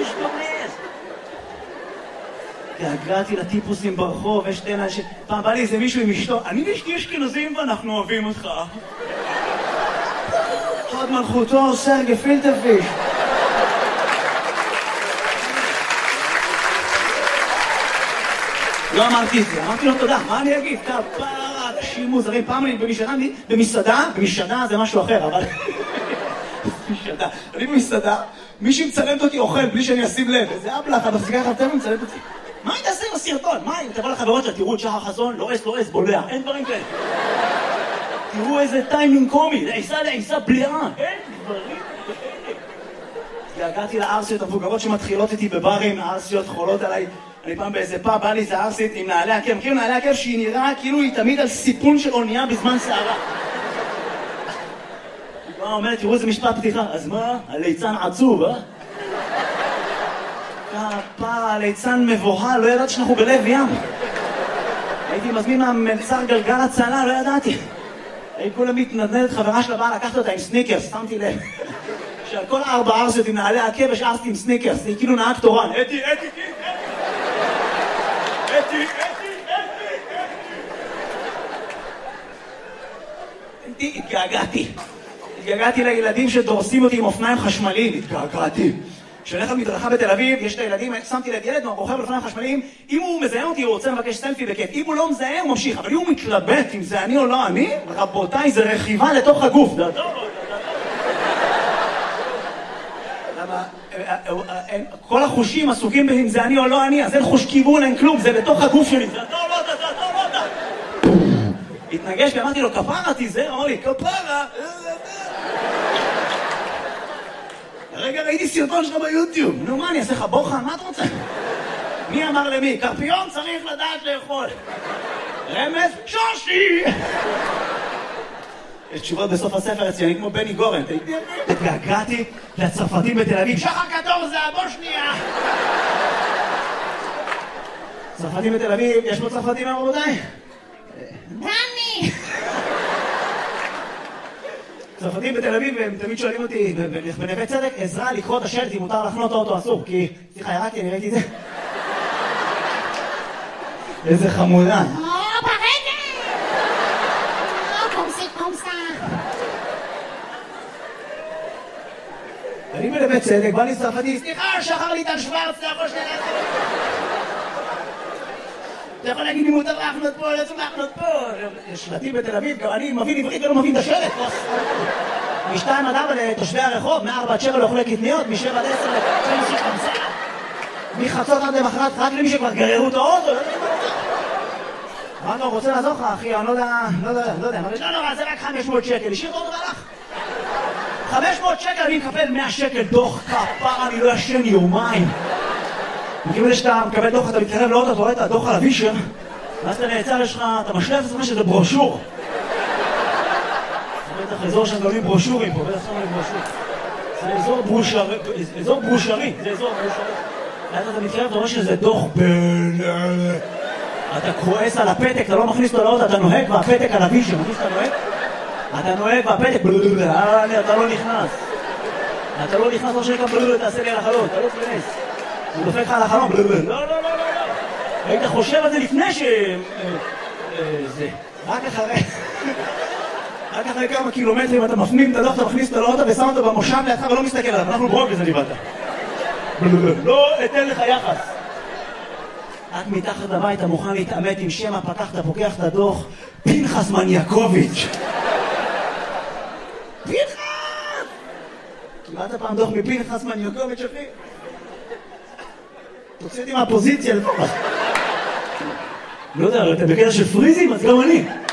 משתומס. הגעתי לטיפוסים ברחוב, יש שתי אנשים, פעם בא לי איזה מישהו עם אשתו, אני ואשתי אשכנזים ואנחנו אוהבים אותך. חוד מלכותו, סר גפילטע פיש. לא אמרתי את זה, אמרתי לו תודה, מה אני אגיד? כפרה, אנשים מוזרים, פעם אני במסעדה זה משהו אחר, אבל... אני במסעדה, מישהי מצלמת אותי אוכל בלי שאני אשים לב, איזה אבלח, המפסיקה חפתם ומצלמת אותי. מה היא תעשה עם הסרטון? מה היא? תבוא לחברות שלה, תראו את שחר חסון, לא אס, בולע, אין דברים כאלה. תראו איזה טיימינג קומי, לעיסה בליעה, אין דברים כאלה. הגעתי לארסיות המבוגרות שמתחילות איתי בברים, הארסיות חולות עליי. אני פעם באיזה פאב, בא לי איזה ארסית עם נעלי עקב, מכירים נעלי עקב שהיא נראה כאילו היא תמיד על סיפון של אונייה בזמן שערה. היא אומרת, תראו איזה משפט פתיחה, אז מה? הליצן עצוב, אה? כפרה, הליצן מבוהל, לא ידעתי שאנחנו בלב ים. הייתי מזמין מהמלצר גלגל הצלה, לא ידעתי. הייתי כולה מתנדנדת, חברה שלה באה לקחת אותה עם סניקרס, שמתי לב. שעל כל 4 ארסיות עם נעלי עקב יש ארסית עם סניקרס, היא כאילו נהג תורן. אתי. התגעגעתי לילדים שדורסים אותי עם אופניים חשמליים, התגעגעתי. כשאני הולך מדרכה בתל אביב, יש את הילדים, שמתי ליד ילד רוכב על אופניים חשמליים, אם הוא מזהה אותי הוא רוצה לבקש סלפי בכיף, אם הוא לא מזהה הוא ממשיך, אבל אם הוא מתלבט אם זה אני או לא אני, רבותיי, זה רכיבה לתוך הגוף. למה? כל החושים עסוקים אם זה אני או לא אני, אז אין חוש כיוון, אין כלום, זה לתוך הגוף שלי, זה אתה או לא אתה, אתה או לא אתה. התנגש ואמרתי לו, כפרה תיזהר, אמר לי, כפרה. הרגע ראיתי סרטון שלך ביוטיוב, נו מה, אני אעשה לך בוחן, מה אתה רוצה? מי אמר למי? קרפיון צריך לדעת לאכול. רמז, שושי! יש תשובות בסוף הספר אצלי, כמו בני גורן. התגעגעתי לצרפתים בתל אביב, שחר קדור זה הבושניה! צרפתים בתל אביב, יש פה צרפתים רבותיי? דני! צרפתים בתל אביב, הם תמיד שואלים אותי בנווה צדק, עזרה לקרוא את השלט אם מותר לחנות האוטו אסור, כי... סליחה, ירדתי, אני ראיתי את זה. איזה חמודה. אני בנווה צדק, בא לי צרפתי, סליחה, שחר ליטל שוורץ, אתה יכול שנייה לעשות. אתה יכול להגיד לי מותר לחנות פה, לא צריך לחנות פה. יש שלטים בתל אביב, גם אני מבין עברית ולא מבין את השלט. מ-2 עד 4 לתושבי הרחוב, מ-4 עד 7 לאוכלי קטניות, מ-7 עד 10 למי שחמסה. מחצות עד למחרת, רק למי שכבר גררו את האוטו. מה אתה רוצה לעזור לך, אחי? אני לא יודע. לא נורא, זה רק 500 שקל. השאיר אותו והלך. 500 שקל, אני מקבל 100 שקל דוח כפרה, אני לא ישן יומיים. מכיוון שאתה מקבל דוח, אתה מתקרב לאוטו, אתה רואה את הדוח על הווישר, ואז אתה נעצר, יש לך, אתה משלב את עצמך שזה ברושור. זה בטח אזור שהם גולים ברושורים פה, בטח שמים ברושור. זה אזור ברושרי, זה אזור ברושרי. ואז אתה מתקרב, אתה רואה שזה דוח אתה כועס על הפתק, אתה לא מכניס אותו לאוטו, אתה נוהג והפתק על הווישר, מכניס אתה נוהג? אתה נוהג והפתק, אתה לא נכנס. אתה לא נכנס, לא שנקרא, תעשה לי על החלון, אתה לא תכנס. הוא דופק לך על החלום, לא. היית חושב על זה לפני זה. רק אחרי כמה קילומטרים אתה מפנים את הדוח, אתה מכניס אותו לאוטו ושם אותו במושב לידך ולא מסתכל עליו, אנחנו ברוק לזה לבדת. לא אתן לך יחס. רק מתחת לבית אתה מוכן להתעמת עם שם הפקח, אתה פוקח את הדוח, פנחס מניאקוביץ'. פנחס! קיבלת פעם דוח מפנחס מניאקוביץ' אחי? תוציא אותי מהפוזיציה לפחות. לא יודע, אתה בקטע של פריזים, אז גם אני.